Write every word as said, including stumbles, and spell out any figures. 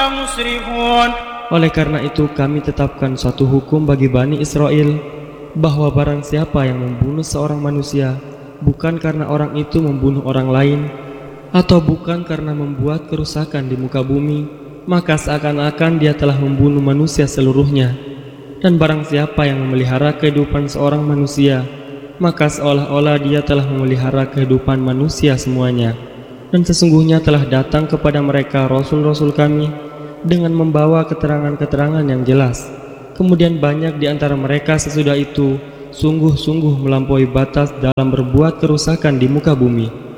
مسرفون. Oleh karena itu kami tetapkan suatu hukum bagi Bani Israel, bahwa barang siapa yang membunuh seorang manusia, bukan karena orang itu membunuh orang lain, atau bukan karena membuat kerusakan di muka bumi, maka seakan-akan dia telah membunuh manusia seluruhnya. Dan barang siapa yang memelihara kehidupan seorang manusia, maka seolah-olah dia telah memelihara kehidupan manusia semuanya. Dan sesungguhnya telah datang kepada mereka Rasul-Rasul kami dengan membawa keterangan-keterangan yang jelas. Kemudian banyak di antara mereka sesudah itu sungguh-sungguh melampaui batas dalam berbuat kerusakan di muka bumi.